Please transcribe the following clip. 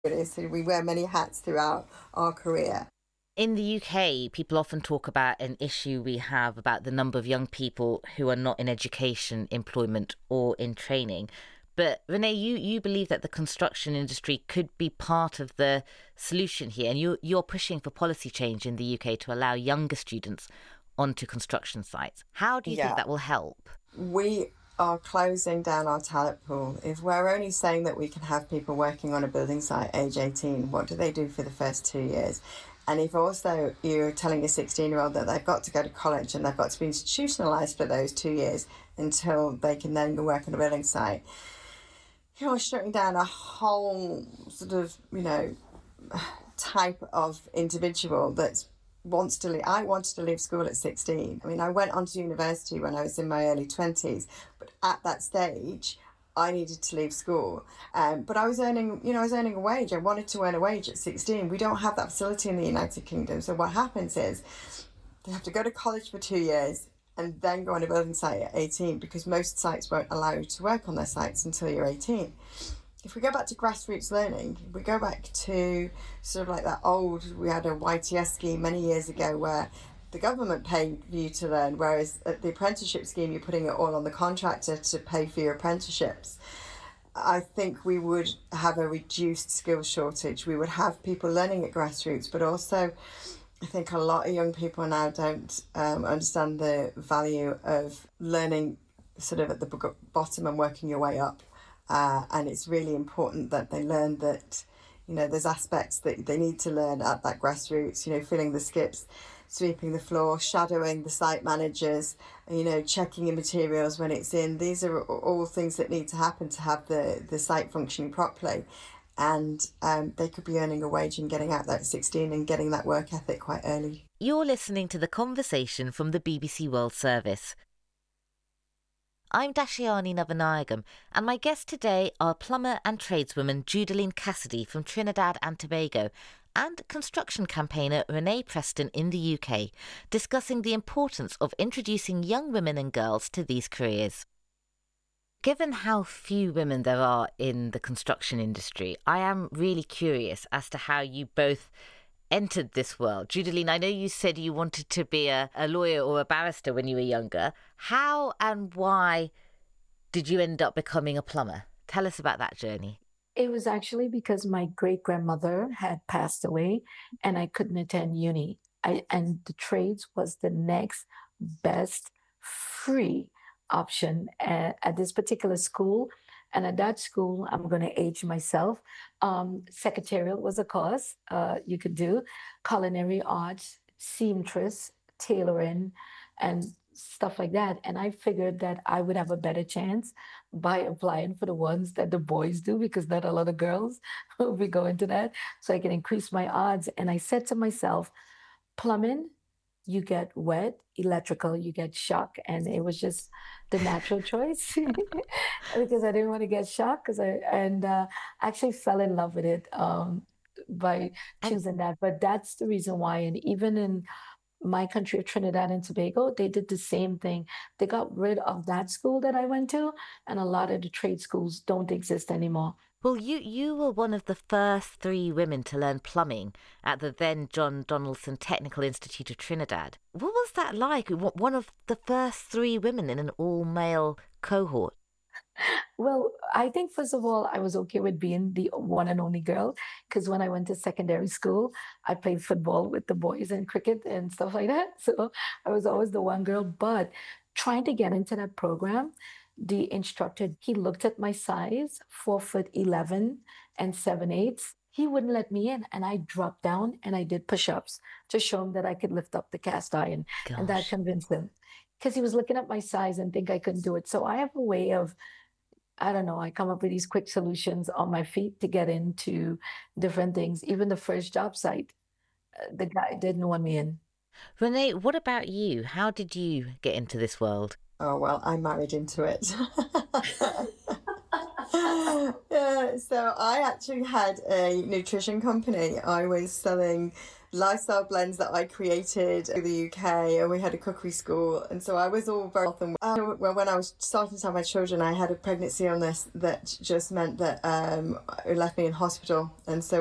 So we wear many hats throughout our career. In the UK, people often talk about an issue we have about the number of young people who are not in education, employment, or in training. But Renee, you believe that the construction industry could be part of the solution here, and you're pushing for policy change in the UK to allow younger students onto construction sites. How do you think Yeah, that will help? we are closing down our talent pool. If we're only saying that we can have people working on a building site age 18, what do they do for the first 2 years? And if also you're telling a 16-year-old that they've got to go to college and they've got to be institutionalised for those 2 years until they can then go work on a building site, you're shutting down a whole sort of, type of individual that wants to leave. I wanted to leave school at 16. I mean, I went on to university when I was in my early 20s, but at that stage, I needed to leave school. But I was earning, I was earning a wage. I wanted to earn a wage at 16. We don't have that facility in the United Kingdom. So what happens is they have to go to college for 2 years and then go on a building site at 18 because most sites won't allow you to work on their sites until you're 18. If we go back to grassroots learning, we go back to sort of like that old, we had a YTS scheme many years ago where the government paid you to learn, whereas at the apprenticeship scheme, you're putting it all on the contractor to pay for your apprenticeships. I think we would have a reduced skills shortage. We would have people learning at grassroots, but also I think a lot of young people now don't understand the value of learning sort of at the bottom and working your way up. And it's really important that they learn that, there's aspects that they need to learn at that grassroots, filling the skips, sweeping the floor, shadowing the site managers, checking in materials when it's in. These are all things that need to happen to have the site functioning properly. And they could be earning a wage and getting out there at 16 and getting that work ethic quite early. You're listening to The Conversation from the BBC World Service. I'm Dashiani Navanayagam, and my guests today are plumber and tradeswoman Judaline Cassidy from Trinidad and Tobago and construction campaigner Renee Preston in the UK, discussing the importance of introducing young women and girls to these careers. Given how few women there are in the construction industry, I am really curious as to how you both entered this world. Judaline, I know you said you wanted to be a lawyer or a barrister when you were younger. How and why did you end up becoming a plumber? Tell us about that journey. It was actually because my great grandmother had passed away and I couldn't attend uni. And the trades was the next best free option at this particular school. And at that school, I'm going to age myself. Secretarial was a course you could do, culinary arts, seamstress, tailoring, and stuff like that. And I figured that I would have a better chance by applying for the ones that the boys do, because not a lot of girls will be going to that. So I can increase my odds. And I said to myself, plumbing, you get wet, electrical, you get shock. And it was just the natural choice because I didn't want to get shocked actually fell in love with it by And choosing that. But that's the reason why. And even in my country of Trinidad and Tobago, they did the same thing. They got rid of that school that I went to, and a lot of the trade schools don't exist anymore. well, you were one of the first three women to learn plumbing at the then John Donaldson Technical Institute of Trinidad. What was that like? One of the first three women in an all-male cohort. Well, I think first of all, I was okay with being the one and only girl because when I went to secondary school, I played football with the boys and cricket and stuff like that. So I was always the one girl. But trying to get into that program, the instructor, he looked at my size, 4'11" and 7/8. He wouldn't let me in, and I dropped down and I did push-ups to show him that I could lift up the cast iron, and that Gosh. convinced him because he was looking at my size and think I couldn't do it. So I have a way of I don't know, I come up with these quick solutions on my feet to get into different things. Even the first job site, the guy didn't want me in. Renee, what about you? How did you get into this world? Oh, well, I married into it. Yeah, so I actually had a nutrition company. I was selling lifestyle blends that I created in the UK, and we had a cookery school, and so I was all very health and well, when I was starting to have my children, I had a pregnancy illness that just meant that it left me in hospital, and so